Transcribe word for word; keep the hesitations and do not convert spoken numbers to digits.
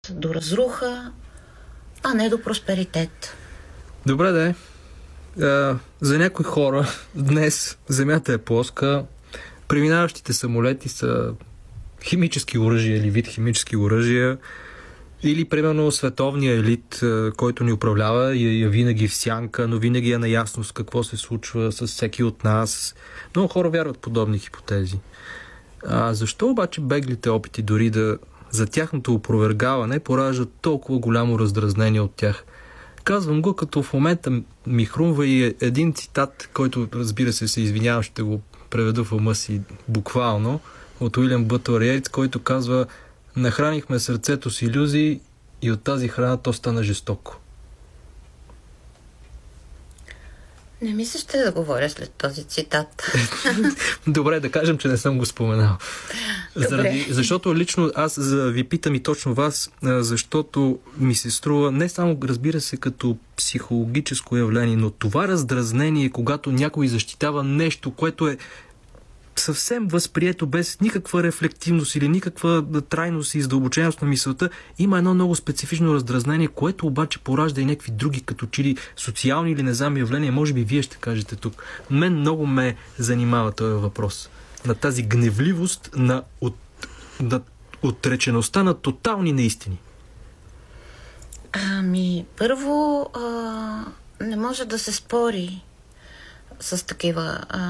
до разруха, а не до просперитет. Добре, да е. За някои хора днес Земята е плоска, преминаващите самолети са химически оръжия или вид химически оръжия, или примерно световния елит, който ни управлява, е винаги в сянка, но винаги е наясно с какво се случва с всеки от нас. Много хора вярват в подобни хипотези. А защо обаче беглите опити дори да за тяхното опровергаване пораждат толкова голямо раздразнение от тях? Казвам го, като в момента ми хрумва и един цитат, който, разбира се, се извинявам, ще го преведа в ума си буквално, от Уилям Бътър Йейтс, който казва: "Нахранихме сърцето с илюзии и от тази храна то стана жестоко." Не ми се ще да говоря след този цитат. Добре, да кажем, че не съм го споменал. Заради, защото лично аз ви питам и точно вас, защото ми се струва не само, разбира се, като психологическо явление, но това раздразнение, когато някой защитава нещо, което е съвсем възприето без никаква рефлективност или никаква трайност и издълбоченост на мисълта, има едно много специфично раздразнение, което обаче поражда и някакви други, като че ли социални или не знам явления. Може би вие ще кажете тук. Мен много ме занимава този въпрос. На тази гневливост, на, от, на отречеността на тотални неистини. Ами, първо, а, не може да се спори с такива а,